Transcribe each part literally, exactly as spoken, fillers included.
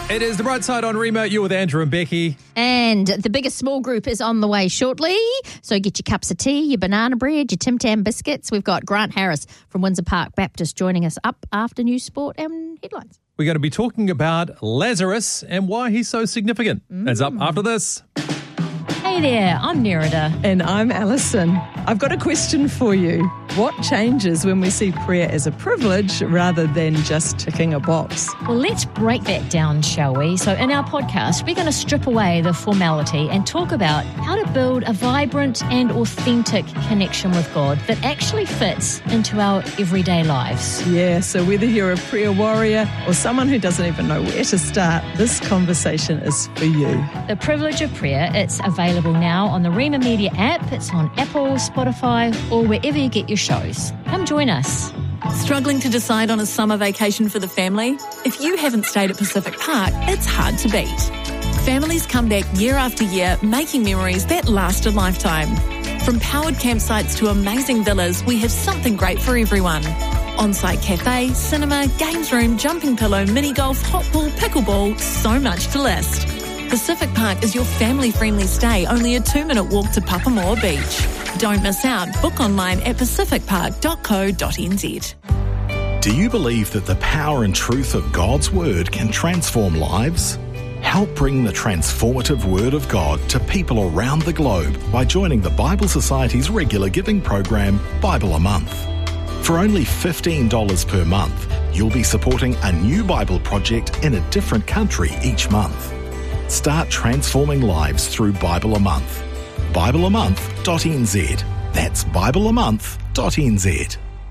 It is The Bright Side on Remote. You're with Andrew and Becky. And the biggest small group is on the way shortly. So get your cups of tea, your banana bread, your Tim Tam biscuits. We've got Grant Harris from Windsor Park Baptist joining us up after news, sport and headlines. We're going to be talking about Lazarus and why he's so significant. Mm. That's up after this. Hey there, I'm Nerida. And I'm Alison. I've got a question for you. What changes when we see prayer as a privilege rather than just ticking a box? Well, let's break that down, shall we? So in our podcast, we're going to strip away the formality and talk about how to build a vibrant and authentic connection with God that actually fits into our everyday lives. Yeah, so whether you're a prayer warrior or someone who doesn't even know where to start, this conversation is for you. The Privilege of Prayer, it's available now on the Rema Media app. It's on Apple, Spotify, or wherever you get your shows. Come join us. Struggling to decide on a summer vacation for the family? If you haven't stayed at Pacific Park, it's hard to beat. Families come back year after year, making memories that last a lifetime. From powered campsites to amazing villas, we have something great for everyone. On-site cafe, cinema, games room, jumping pillow, mini golf, hot pool, pickleball, so much to list. Pacific Park is your family-friendly stay, only a two-minute walk to Papamoa Beach. Don't miss out. Book online at pacific park dot co dot n z. Do you believe that the power and truth of God's Word can transform lives? Help bring the transformative Word of God to people around the globe by joining the Bible Society's regular giving program, Bible a Month. For only fifteen dollars per month, you'll be supporting a new Bible project in a different country each month. Start transforming lives through Bible a Month. Bible a month dot n z. That's Bible a month dot n z.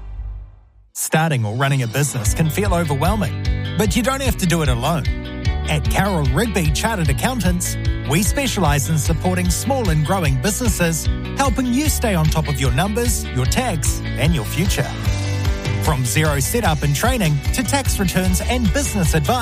Starting or running a business can feel overwhelming, but you don't have to do it alone. At Carroll Rigby Chartered Accountants, we specialise in supporting small and growing businesses, helping you stay on top of your numbers, your tax, and your future. From zero setup and training to tax returns and business advice,